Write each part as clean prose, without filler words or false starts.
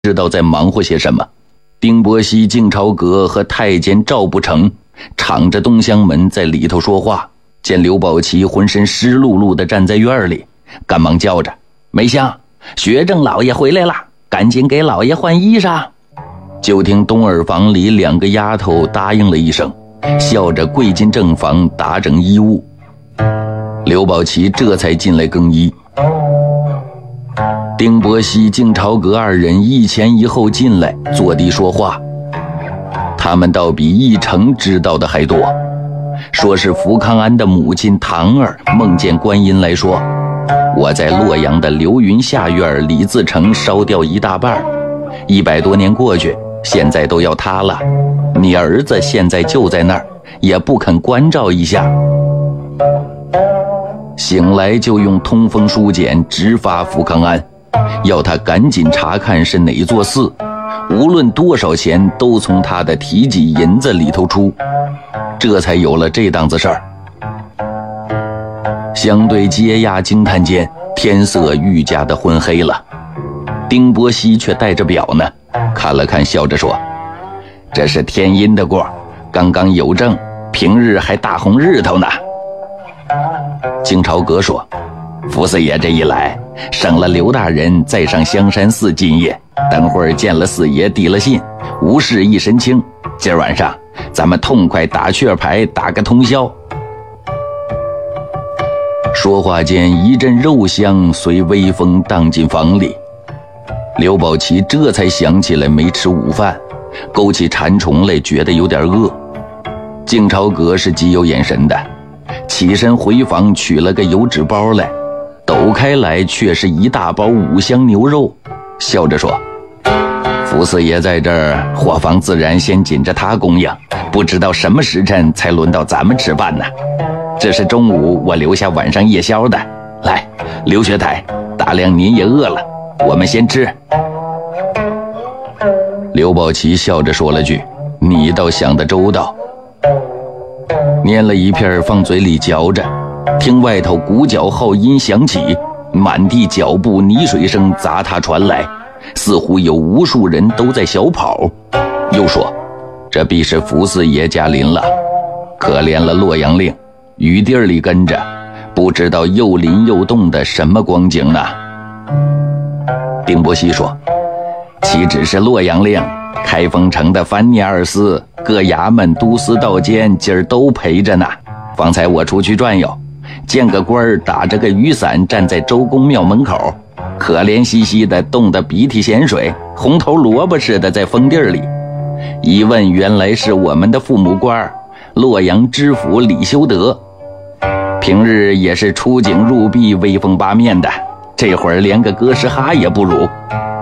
知道在忙活些什么。丁伯熙、敬朝阁和太监赵不成敞着东厢门在里头说话，见刘宝奇浑身湿漉漉地站在院里，赶忙叫着：“梅香，学政老爷回来了，赶紧给老爷换衣裳。”就听东耳房里2个丫头答应了一声，笑着跪进正房打整衣物。刘宝奇这才进来更衣。丁伯熙、敬朝阁2人一前一后进来坐地说话，他们倒比一成知道的还多。说是福康安的母亲唐儿梦见观音来说：“我在洛阳的流云下院李自成烧掉一大半，100多年过去，现在都要塌了，你儿子现在就在那儿，也不肯关照一下。”醒来就用通风书简直发福康安，要他赶紧查看是哪座寺，无论多少钱都从他的提己银子里头出，这才有了这档子事儿。相对接押惊叹间，天色愈加的昏黑了。丁伯熙却带着表呢，看了看，笑着说：“这是天阴的过，刚刚有正，平日还大红日头呢。”敬朝阁说：“福四爷这一来，省了刘大人再上香山寺进夜，等会儿见了四爷递了信，无事一身轻。今儿晚上咱们痛快打雀牌，打个通宵。”说话间，一阵肉香随微风荡进房里。刘宝奇这才想起来没吃午饭，勾起馋虫来，觉得有点饿。敬朝阁是极有眼神的，起身回房取了个油纸包来，抖开来却是一大包5香牛肉，笑着说：“福四爷在这儿，伙房自然先紧着他供应，不知道什么时辰才轮到咱们吃饭呢。这是中午我留下晚上夜宵的。来，刘学台，大量您也饿了，我们先吃。”刘宝奇笑着说了句：“你倒想得周到。”捏了一片放嘴里嚼着，听外头鼓角号音响起，满地脚步泥水声杂沓传来，似乎有无数人都在小跑。又说：“这必是福四爷驾临了，可怜了洛阳令，雨地里跟着，不知道又淋又冻的什么光景呢。”丁伯熙说：“岂只是洛阳令，开封城的藩聂2司、各衙门、都司、道监今儿都陪着呢。方才我出去转悠，见个官儿打着个雨伞站在周公庙门口，可怜兮兮的，冻得鼻涕咸水，红头萝卜似的在风地里。一问，原来是我们的父母官洛阳知府李修德，平日也是出警入毙，威风八面的，这会儿连个哥斯哈也不如。”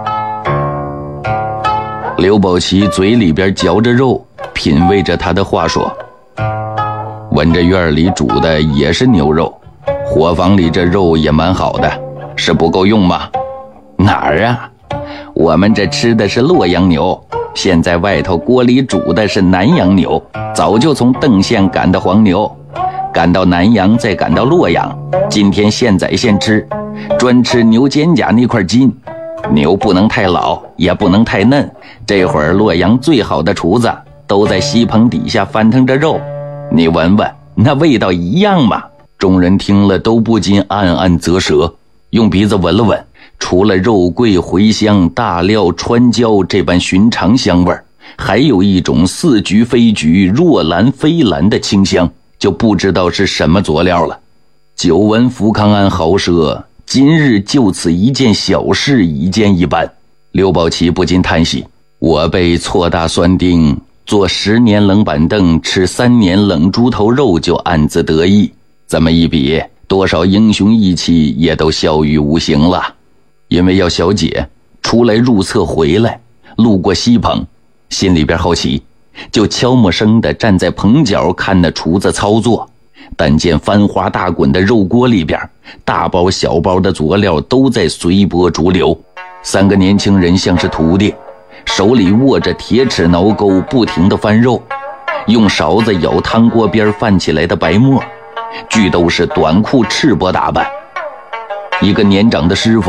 刘宝奇嘴里边嚼着肉，品味着他的话说：“闻着院里煮的也是牛肉，伙房里这肉也蛮好的，是不够用吗？”“哪儿啊，我们这吃的是洛阳牛，现在外头锅里煮的是南阳牛，早就从邓县赶的黄牛，赶到南阳再赶到洛阳，今天现宰现吃，专吃牛肩胛那块筋。牛不能太老，也不能太嫩，这会儿洛阳最好的厨子都在锡棚底下翻腾着肉，你闻闻，那味道一样吗？”众人听了都不禁暗暗啧舌，用鼻子闻了闻，除了肉桂、茴香、大料、川椒这般寻常香味，还有一种似菊非菊、若兰非兰的清香，就不知道是什么佐料了。久闻福康安豪奢，今日就此一件小事，一件一般。刘宝奇不禁叹息：“我被错大酸丁，坐10年冷板凳，吃3年冷猪头肉，就暗自得意。这么一比，多少英雄义气也都消于无形了。”因为要小姐出来入厕回来，路过锡棚，心里边好奇，就悄没声地站在棚角看那厨子操作。但见翻花大滚的肉锅里边，大包小包的佐料都在随波逐流。3个年轻人像是徒弟，手里握着铁齿挠钩，不停地翻肉，用勺子舀汤锅边泛起来的白沫，俱都是短裤赤膊打扮。一个年长的师傅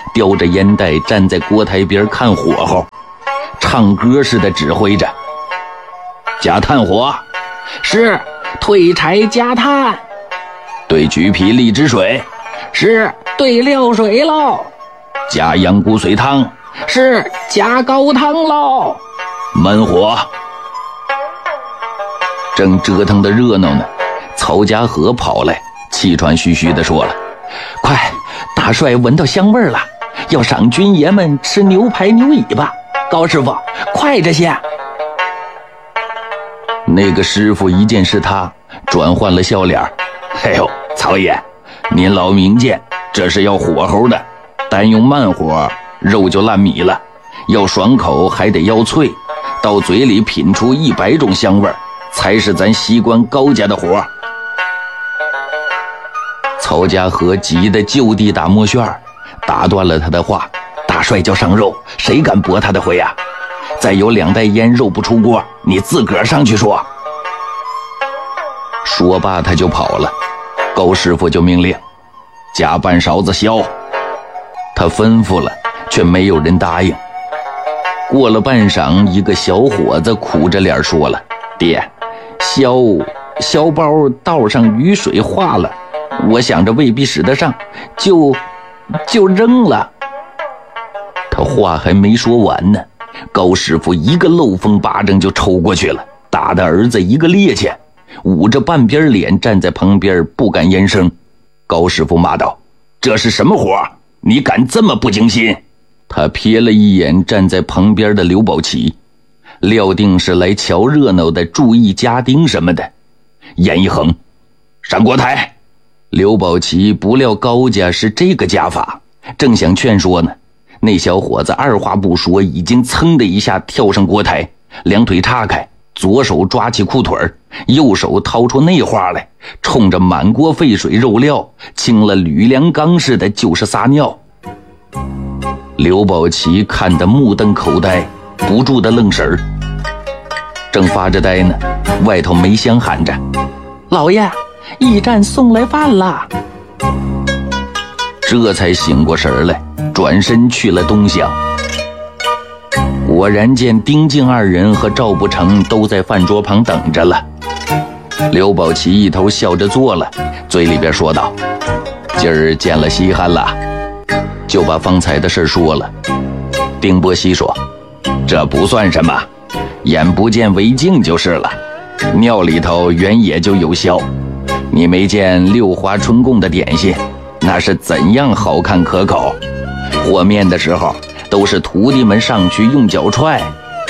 叼着烟袋站在锅台边看火候，唱歌似的指挥着：加炭火， 是；退柴加炭， 兑橘皮荔枝水， 是；兑料水喽， 加羊骨髓汤， 是；加高汤喽， 焖火。正折腾的热闹呢，曹家河跑来，气喘吁吁地说了： 快，大帅闻到香味了，要赏军爷们吃牛排牛尾巴，高师傅快着些。 那个师傅一见是他，转换了笑脸：哎呦，曹爷，您老明鉴，这是要火候的，单用慢火肉就烂米了，要爽口还得要脆，到嘴里品出100种香味，才是咱西关高家的活。曹家河急得就地打墨旋，打断了他的话：大帅叫上肉，谁敢驳他的回啊？再有2袋烟肉不出锅，你自个儿上去说。说罢他就跑了，高师傅就命令：加半勺子硝。他吩咐了，却没有人答应。过了半晌，一个小伙子苦着脸说了：爹，硝包道上雨水化了，我想着未必使得上，就扔了。他话还没说完呢，高师傅一个漏风巴掌就抽过去了，打得儿子一个趔趄，捂着半边脸站在旁边不敢言声。高师傅骂道：这是什么活？你敢这么不经心？他瞥了一眼站在旁边的刘宝奇，料定是来瞧热闹的注意家丁什么的，眼一横：上锅台。刘宝奇不料高家是这个家法，正想劝说呢，那小伙子二话不说，已经噌的一下跳上锅台，两腿叉开，左手抓起裤腿，右手掏出内花来，冲着满锅沸水肉料清了吕梁刚似的就是撒尿。刘宝奇看得目瞪口呆，不住的愣神儿。正发着呆呢，外头梅香喊着： 老爷，驿站送来饭了。 这才醒过神来，转身去了东厢。果然见丁敬二人和赵不成都在饭桌旁等着了。刘宝奇一头笑着坐了，嘴里边说道：今儿见了稀罕了，就把方才的事说了。丁伯熙说：这不算什么，眼不见为净就是了，尿里头原也就有硝，你没见六花春供的点心那是怎样好看可口，和面的时候都是徒弟们上去用脚踹。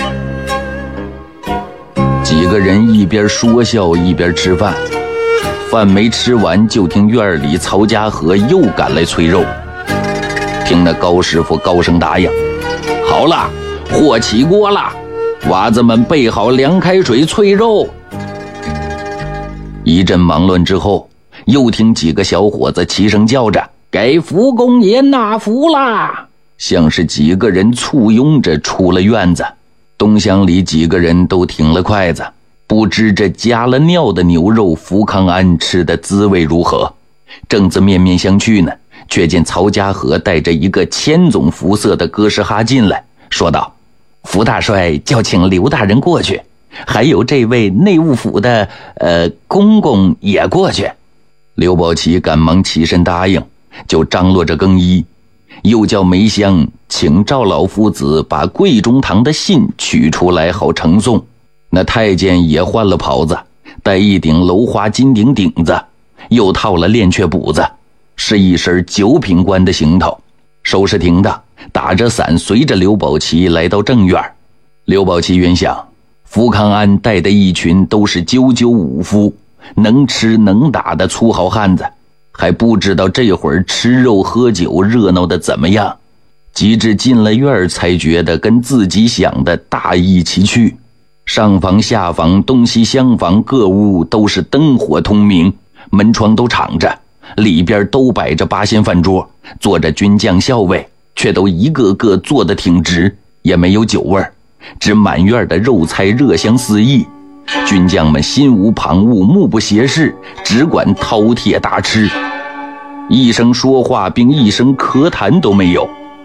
几个人一边说笑一边吃饭，饭没吃完，就听院里曹家河又赶来催肉。听那高师傅高声答应：好了，货起锅了，娃子们备好凉开水淬肉。一阵忙乱之后，又听几个小伙子齐声叫着：给福公爷纳福啦！像是几个人簇拥着出了院子。东厢里几个人都停了筷子，不知这加了尿的牛肉福康安吃的滋味如何。正自面面相觑呢，却见曹家河带着一个千总服色的哥斯哈进来，说道：福大帅叫请刘大人过去，还有这位内务府的公公也过去。刘宝奇赶忙起身答应，就张罗着更衣，又叫梅香请赵老夫子把贵中堂的信取出来好呈送。那太监也换了袍子，戴一顶镂花金顶顶子，又套了链雀补子，是一身九品官的行头。收拾停当，打着伞随着刘宝奇来到正院。刘宝奇原想，福康安带的一群都是赳武夫，能吃能打的粗豪汉子，还不知道这会儿吃肉喝酒热闹的怎么样。及至进了院才觉得跟自己想的大异其趣。上房下房东西厢房各屋都是灯火通明，门窗都敞着，里边都摆着八仙饭桌，坐着军将校尉，却都一个个坐得挺直，也没有酒味，只满院的肉菜热香四溢。军将们心无旁骛，目不斜视，只管饕餮大吃，一声说话并一声咳痰都没有，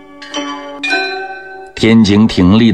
天津挺立